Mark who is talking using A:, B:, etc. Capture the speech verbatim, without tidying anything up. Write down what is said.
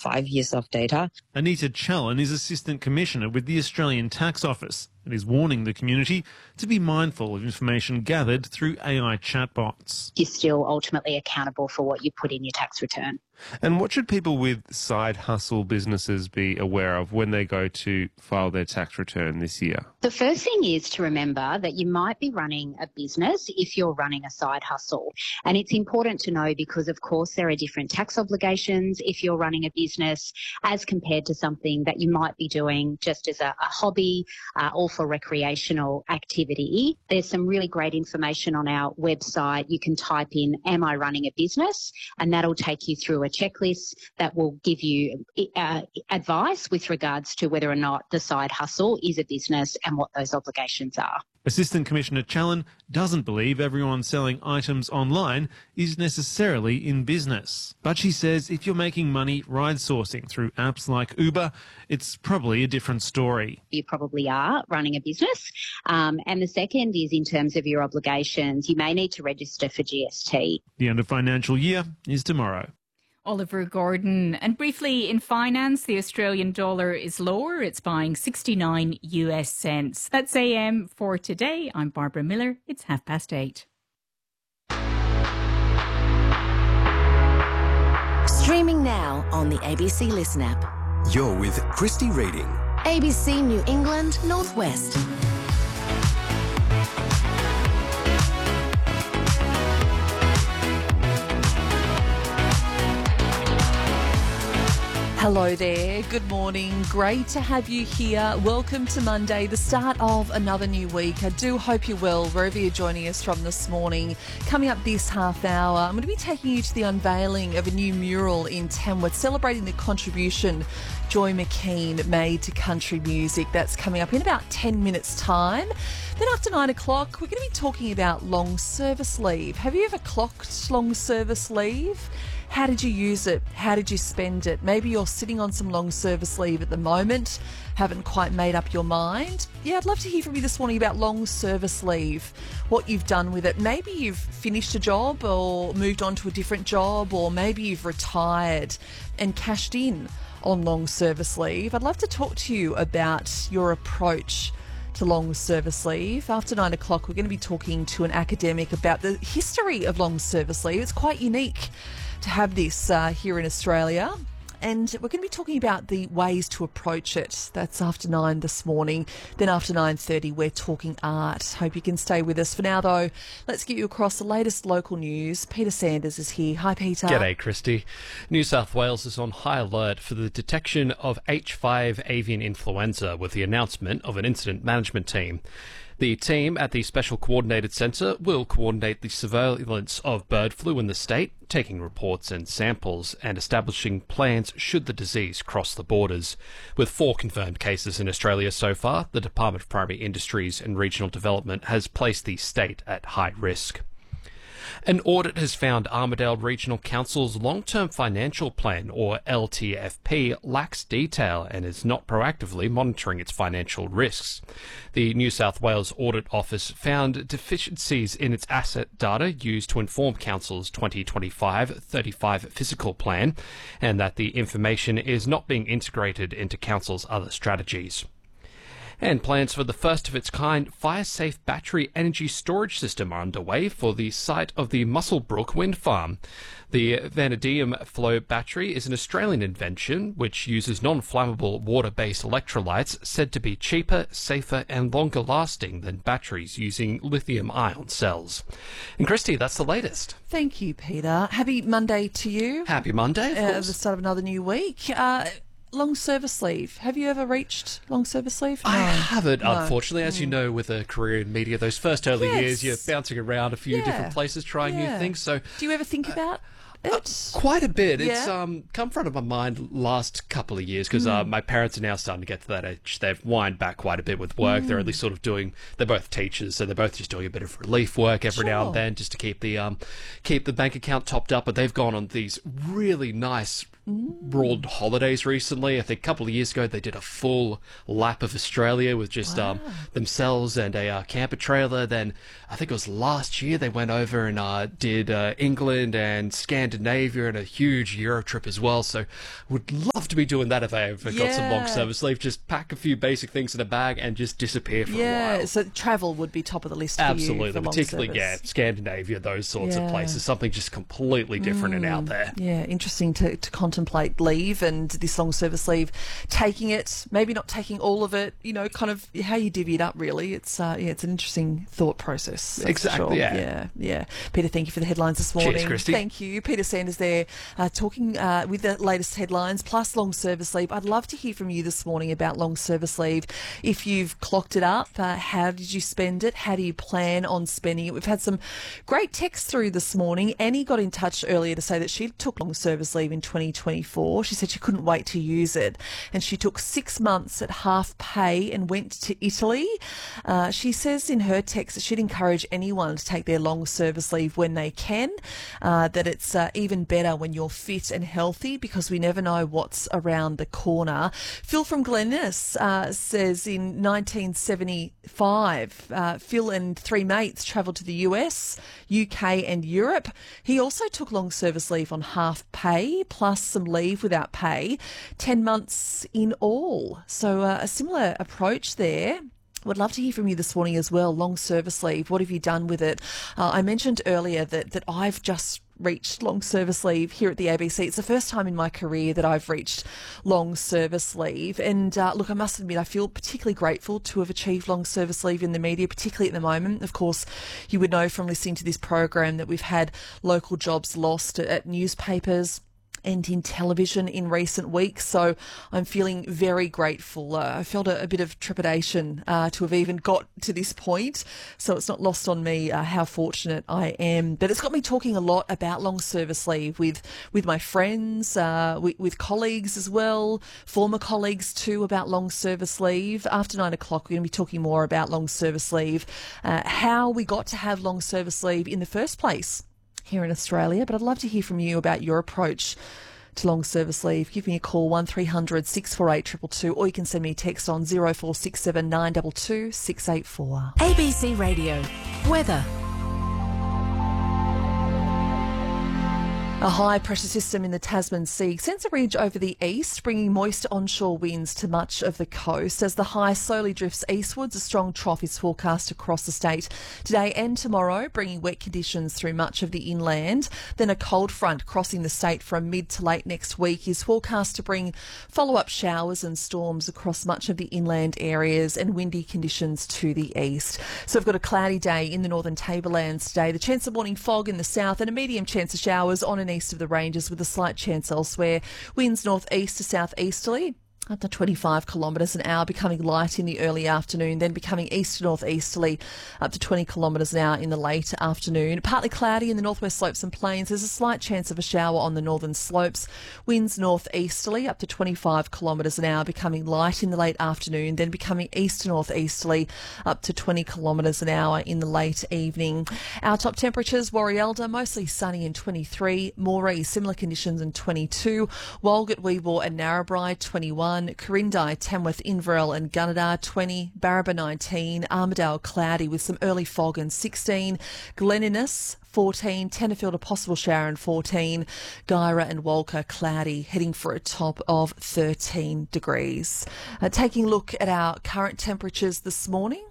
A: five years of data.
B: Anita Challen is Assistant Commissioner with the Australian Tax Office and is warning the community to be mindful of information gathered through A I chatbots.
C: You're still ultimately accountable for what you put in your tax return.
D: And what should people with side hustle businesses be aware of when they go to file their tax return this year?
C: The first thing is to remember that you might be running a business if you're running a side hustle. And it's important to know because, of course, there are different tax obligations if you're running a business as compared to something that you might be doing just as a, a hobby uh, or for recreational activity. There's some really great information on our website. You can type in, am I running a business? And that'll take you through a checklist that will give you uh, advice with regards to whether or not the side hustle is a business and what those obligations are.
B: Assistant Commissioner Challen doesn't believe everyone selling items online is necessarily in business. But she says if you're making money ride sourcing through apps like Uber, it's probably a different story.
C: You probably are running a business. Um, and the second is in terms of your obligations, you may need to register for G S T.
B: The end of financial year is tomorrow.
E: Oliver Gordon. And briefly, in finance, the Australian dollar is lower. It's buying sixty-nine U S cents. That's A M for today. I'm Barbara Miller. It's half past eight.
F: Streaming now on the A B C Listen app.
G: You're with Christy Reading.
F: A B C New England Northwest.
H: Hello there, good morning, great to have you here. Welcome to Monday, the start of another new week. I do hope you're well, wherever you're joining us from this morning. Coming up this half hour, I'm going to be taking you to the unveiling of a new mural in Tamworth, celebrating the contribution Joy McKean made to country music. That's coming up in about ten minutes' time. Then after nine o'clock, we're going to be talking about long service leave. Have you ever clocked long service leave? How did you use it? How did you spend it? Maybe you're sitting on some long service leave at the moment, haven't quite made up your mind. Yeah, I'd love to hear from you this morning about long service leave, what you've done with it. Maybe you've finished a job or moved on to a different job, or maybe you've retired and cashed in on long service leave. I'd love to talk to you about your approach to long service leave. After nine o'clock, we're going to be talking to an academic about the history of long service leave. It's quite unique to have this uh, here in Australia. And we're going to be talking about the ways to approach it. That's after nine this morning. Then after nine thirty, we're talking art. Hope you can stay with us. For now, though, let's get you across the latest local news. Peter Sanders is here. Hi, Peter.
I: G'day, Christy. New South Wales is on high alert for the detection of H five avian influenza with the announcement of an incident management team. The team at the Special Coordinated Centre will coordinate the surveillance of bird flu in the state, taking reports and samples and establishing plans should the disease cross the borders. With four confirmed cases in Australia so far, the Department of Primary Industries and Regional Development has placed the state at high risk. An audit has found Armidale Regional Council's long-term financial plan, or L T F P, lacks detail and is not proactively monitoring its financial risks. The New South Wales Audit Office found deficiencies in its asset data used to inform Council's twenty twenty-five thirty-five fiscal plan, and that the information is not being integrated into Council's other strategies. And plans for the first of its kind fire-safe battery energy storage system are underway for the site of the Muswellbrook wind farm. The vanadium flow battery is an Australian invention which uses non-flammable water-based electrolytes said to be cheaper, safer and longer lasting than batteries using lithium-ion cells. And Christy, that's the latest.
H: Thank you, Peter. Happy Monday to you.
I: Happy Monday, of
H: uh,
I: course.
H: The start of another new week. Uh, long service leave. Have you ever reached long service leave? No.
I: I haven't,
H: No.
I: unfortunately. As you know, with a career in media, those first early
H: Yes.
I: years, you're bouncing around a few
H: Yeah.
I: different places, trying
H: Yeah.
I: new things. So
H: do you ever think about it?
I: quite a bit.
H: Yeah.
I: It's um, come front of my mind last couple of years because uh, my parents are now starting to get to that age. They've wind back quite a bit with work. They're only sort of doing. They're both teachers, so they're both just doing a bit of relief work every now
H: Sure.
I: and then, just to keep the um, keep the bank account topped up. But they've gone on these really nice broad holidays recently. I think a couple of years ago they did a full lap of Australia with just
H: Wow.
I: um, themselves and a uh, camper trailer. Then I think it was last year they went over and uh, did uh, England and Scandinavia and a huge Euro trip as well. So would love to be doing that if I ever got some long
H: Yeah.
I: service leave. Just pack a few basic things in a bag and just disappear for a
H: Yeah,
I: while.
H: so travel would be top of the list for
I: Absolutely,
H: you for long
I: particularly yeah,
H: service.
I: Scandinavia, those sorts
H: Yeah.
I: of places. Something just completely different and out there.
H: Yeah, interesting to, to contemplate leave and this long service leave, taking it, maybe not taking all of it, you know, kind of how you divvy it up really. It's uh, yeah, it's an interesting thought process. that's for
I: Exactly,
H: sure.
I: yeah.
H: yeah. Yeah, Peter, thank you for the headlines this
I: Cheers,
H: morning.
I: Christy.
H: Thank you. Peter Sanders there uh, talking uh, with the latest headlines plus long service leave. I'd love to hear from you this morning about long service leave. If you've clocked it up, uh, how did you spend it? How do you plan on spending it? We've had some great texts through this morning. Annie got in touch earlier to say that she took long service leave in twenty twenty-four. She said she couldn't wait to use it, and she took six months at half pay and went to Italy. Uh, she says in her text that she'd encourage anyone to take their long service leave when they can, uh, that it's uh, even better when you're fit and healthy because we never know what's around the corner. Phil from Glennis uh, says in nineteen seventy-five, uh, Phil and three mates travelled to the U S, U K and Europe. He also took long service leave on half pay plus some leave without pay, ten months in all. So uh, a similar approach there. Would love to hear from you this morning as well. Long service leave, what have you done with it? Uh, I mentioned earlier that, that I've just reached long service leave here at the A B C. It's the first time in my career that I've reached long service leave. And uh, look, I must admit, I feel particularly grateful to have achieved long service leave in the media, particularly at the moment. Of course, you would know from listening to this program that we've had local jobs lost at newspapers and in television in recent weeks. So I'm feeling very grateful. Uh, I felt a, a bit of trepidation uh, to have even got to this point. So it's not lost on me uh, how fortunate I am. But it's got me talking a lot about long service leave with, with my friends, uh, with, with colleagues as well, former colleagues too, about long service leave. After nine o'clock, we're going to be talking more about long service leave, uh, how we got to have long service leave in the first place here in Australia. But I'd love to hear from you about your approach to long service leave. Give me a call, one three hundred six four eight two two two, or you can send me a text on zero four six seven nine two two six eight four.
F: A B C Radio. Weather.
H: A high pressure system in the Tasman Sea sends a ridge over the east, bringing moist onshore winds to much of the coast. As the high slowly drifts eastwards, a strong trough is forecast across the state today and tomorrow, bringing wet conditions through much of the inland. Then a cold front crossing the state from mid to late next week is forecast to bring follow-up showers and storms across much of the inland areas and windy conditions to the east. So we've got a cloudy day in the northern tablelands today. The chance of morning fog in the south and a medium chance of showers on and east of the ranges with a slight chance elsewhere. Winds northeast to southeasterly up to twenty-five kilometres an hour, becoming light in the early afternoon, then becoming east to northeasterly up to twenty kilometres an hour in the late afternoon. Partly cloudy in the northwest slopes and plains. There's a slight chance of a shower on the northern slopes. Winds northeasterly up to twenty-five kilometres an hour, becoming light in the late afternoon, then becoming east to northeasterly up to twenty kilometres an hour in the late evening. Our top temperatures: Warrielda mostly sunny and twenty-three, Moree similar conditions and twenty-two, Walgett, Weebor and Narrabri twenty-one, Corindai, Tamworth, Inverell and Gunnedah twenty, Barraba nineteen, Armidale cloudy with some early fog and sixteen, Glen Innes fourteen, Tenterfield a possible shower and fourteen, Guyra and Walker cloudy, heading for a top of thirteen degrees. Uh, taking a look at our current temperatures this morning.